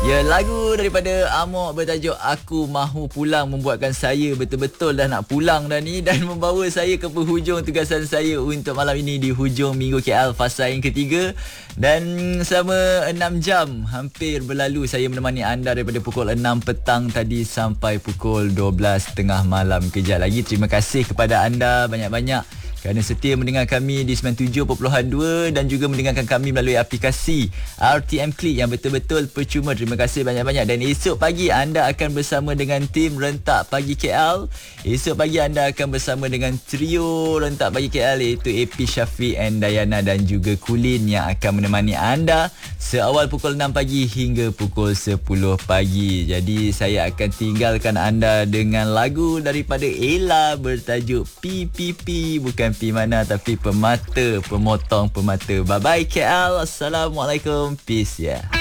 Ya, lagu daripada Amok bertajuk Aku Mahu Pulang membuatkan saya betul-betul dah nak pulang dah ni dan membawa saya ke penghujung tugasan saya untuk malam ini di hujung Minggu KL fasa yang ketiga. Dan selama 6 jam hampir berlalu saya menemani anda daripada pukul 6 petang tadi sampai pukul 12 tengah malam. Kejap lagi terima kasih kepada anda banyak-banyak kerana setia mendengar kami di 97.2 dan juga mendengarkan kami melalui aplikasi RTM Click yang betul-betul percuma. Terima kasih banyak-banyak. Dan esok pagi anda akan bersama dengan tim Rentak Pagi KL. Esok pagi anda akan bersama dengan trio Rentak Pagi KL iaitu AP, Syafiq and Dayana dan juga Kulin yang akan menemani anda seawal pukul 6 pagi hingga pukul 10 pagi. Jadi saya akan tinggalkan anda dengan lagu daripada Ella bertajuk PPP. Bukan P mana tapi pemata, pemotong pemata. Bye bye KL. Assalamualaikum. Peace ya.